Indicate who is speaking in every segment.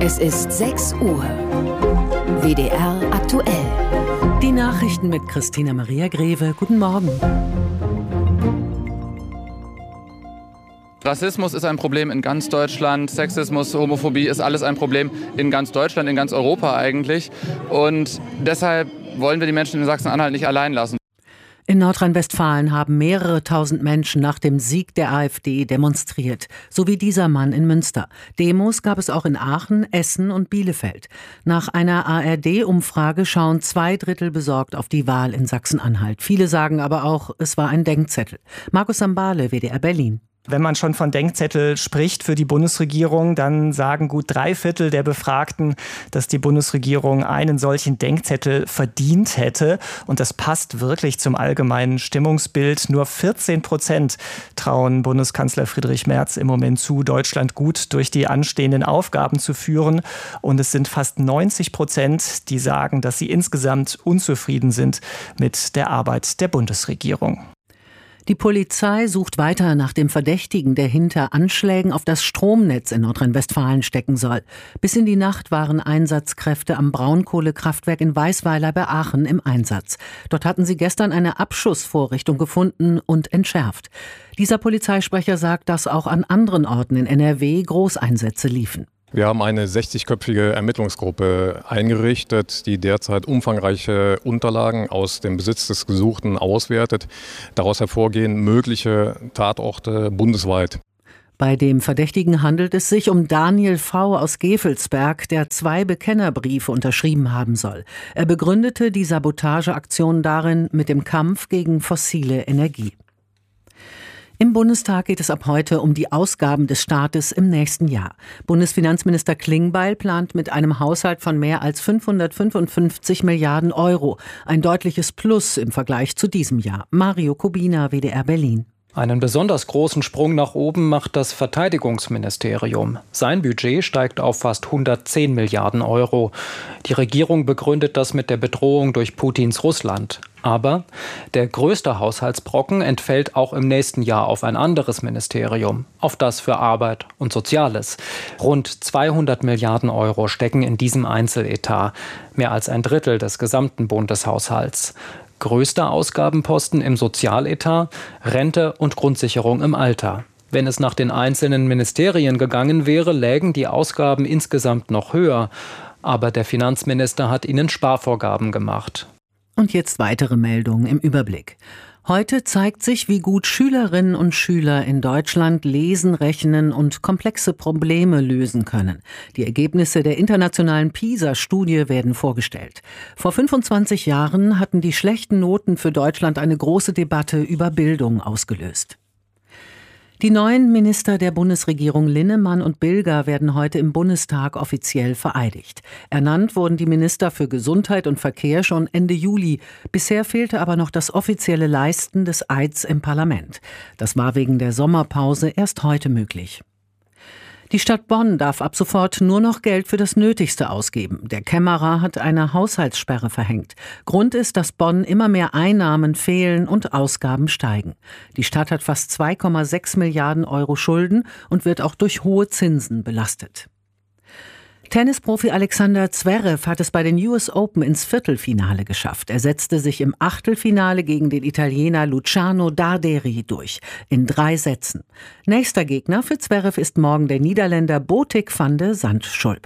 Speaker 1: Es ist 6 Uhr. WDR aktuell.
Speaker 2: Die Nachrichten mit Christina Maria Greve. Guten Morgen.
Speaker 3: Rassismus ist ein Problem in ganz Deutschland, Sexismus, Homophobie ist alles ein Problem in ganz Deutschland, in ganz Europa eigentlich. Und deshalb wollen wir die Menschen in Sachsen-Anhalt nicht allein lassen.
Speaker 2: In Nordrhein-Westfalen haben mehrere tausend Menschen nach dem Sieg der AfD demonstriert, so wie dieser Mann in Münster. Demos gab es auch in Aachen, Essen und Bielefeld. Nach einer ARD-Umfrage schauen 2/3 besorgt auf die Wahl in Sachsen-Anhalt. Viele sagen aber auch, es war ein Denkzettel. Markus Sambale, WDR Berlin.
Speaker 4: Wenn man schon von Denkzettel spricht für die Bundesregierung, dann sagen gut 3/4 der Befragten, dass die Bundesregierung einen solchen Denkzettel verdient hätte. Und das passt wirklich zum allgemeinen Stimmungsbild. Nur 14% trauen Bundeskanzler Friedrich Merz im Moment zu, Deutschland gut durch die anstehenden Aufgaben zu führen. Und es sind fast 90%, die sagen, dass sie insgesamt unzufrieden sind mit der Arbeit der Bundesregierung.
Speaker 2: Die Polizei sucht weiter nach dem Verdächtigen, der hinter Anschlägen auf das Stromnetz in Nordrhein-Westfalen stecken soll. Bis in die Nacht waren Einsatzkräfte am Braunkohlekraftwerk in Weisweiler bei Aachen im Einsatz. Dort hatten sie gestern eine Abschussvorrichtung gefunden und entschärft. Dieser Polizeisprecher sagt, dass auch an anderen Orten in NRW Großeinsätze liefen.
Speaker 5: Wir haben eine 60-köpfige Ermittlungsgruppe eingerichtet, die derzeit umfangreiche Unterlagen aus dem Besitz des Gesuchten auswertet. Daraus hervorgehen mögliche Tatorte bundesweit.
Speaker 2: Bei dem Verdächtigen handelt es sich um Daniel V. aus Gevelsberg, der 2 Bekennerbriefe unterschrieben haben soll. Er begründete die Sabotageaktion darin mit dem Kampf gegen fossile Energie. Im Bundestag geht es ab heute um die Ausgaben des Staates im nächsten Jahr. Bundesfinanzminister Klingbeil plant mit einem Haushalt von mehr als 555 Milliarden Euro. Ein deutliches Plus im Vergleich zu diesem Jahr. Mario Kubina, WDR Berlin.
Speaker 6: Einen besonders großen Sprung nach oben macht das Verteidigungsministerium. Sein Budget steigt auf fast 110 Milliarden Euro. Die Regierung begründet das mit der Bedrohung durch Putins Russland. Aber der größte Haushaltsbrocken entfällt auch im nächsten Jahr auf ein anderes Ministerium, auf das für Arbeit und Soziales. Rund 200 Milliarden Euro stecken in diesem Einzeletat, mehr als 1/3 des gesamten Bundeshaushalts. Größter Ausgabenposten im Sozialetat, Rente und Grundsicherung im Alter. Wenn es nach den einzelnen Ministerien gegangen wäre, lägen die Ausgaben insgesamt noch höher. Aber der Finanzminister hat ihnen Sparvorgaben gemacht.
Speaker 2: Und jetzt weitere Meldungen im Überblick. Heute zeigt sich, wie gut Schülerinnen und Schüler in Deutschland lesen, rechnen und komplexe Probleme lösen können. Die Ergebnisse der internationalen PISA-Studie werden vorgestellt. Vor 25 Jahren hatten die schlechten Noten für Deutschland eine große Debatte über Bildung ausgelöst. Die neuen Minister der Bundesregierung Linnemann und Bilger werden heute im Bundestag offiziell vereidigt. Ernannt wurden die Minister für Gesundheit und Verkehr schon Ende Juli. Bisher fehlte aber noch das offizielle Leisten des Eids im Parlament. Das war wegen der Sommerpause erst heute möglich. Die Stadt Bonn darf ab sofort nur noch Geld für das Nötigste ausgeben. Der Kämmerer hat eine Haushaltssperre verhängt. Grund ist, dass Bonn immer mehr Einnahmen fehlen und Ausgaben steigen. Die Stadt hat fast 2,6 Milliarden Euro Schulden und wird auch durch hohe Zinsen belastet. Tennisprofi Alexander Zverev hat es bei den US Open ins Viertelfinale geschafft. Er setzte sich im Achtelfinale gegen den Italiener Luciano Darderi durch, in 3 Sätzen. Nächster Gegner für Zverev ist morgen der Niederländer Botik van de Zandschulp.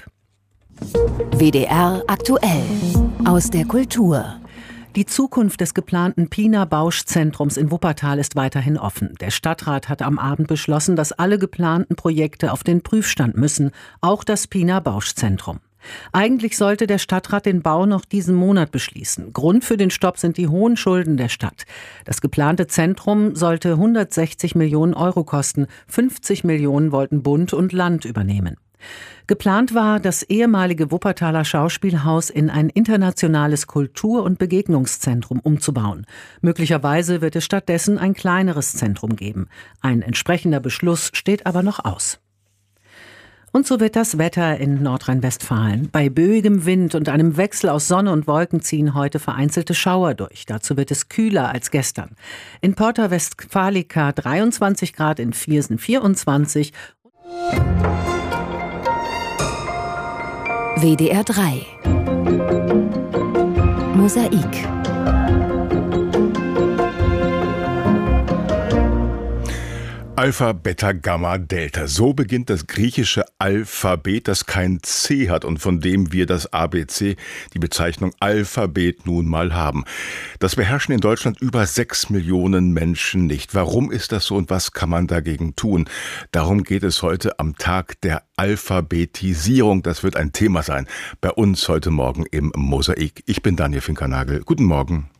Speaker 1: WDR aktuell. Aus der Kultur.
Speaker 2: Die Zukunft des geplanten Pina-Bausch-Zentrums in Wuppertal ist weiterhin offen. Der Stadtrat hat am Abend beschlossen, dass alle geplanten Projekte auf den Prüfstand müssen, auch das Pina-Bausch-Zentrum. Eigentlich sollte der Stadtrat den Bau noch diesen Monat beschließen. Grund für den Stopp sind die hohen Schulden der Stadt. Das geplante Zentrum sollte 160 Millionen Euro kosten. 50 Millionen wollten Bund und Land übernehmen. Geplant war, das ehemalige Wuppertaler Schauspielhaus in ein internationales Kultur- und Begegnungszentrum umzubauen. Möglicherweise wird es stattdessen ein kleineres Zentrum geben. Ein entsprechender Beschluss steht aber noch aus. Und so wird das Wetter in Nordrhein-Westfalen. Bei böigem Wind und einem Wechsel aus Sonne und Wolken ziehen heute vereinzelte Schauer durch. Dazu wird es kühler als gestern. In Porta Westfalica 23 Grad, in Viersen 24.
Speaker 1: WDR 3 Mosaik.
Speaker 7: Alpha, Beta, Gamma, Delta. So beginnt das griechische Alphabet, das kein C hat und von dem wir das ABC, die Bezeichnung Alphabet, nun mal haben. Das beherrschen in Deutschland über 6 Millionen Menschen nicht. Warum ist das so und was kann man dagegen tun? Darum geht es heute am Tag der Alphabetisierung. Das wird ein Thema sein bei uns heute Morgen im Mosaik. Ich bin Daniel Finkernagel. Guten Morgen.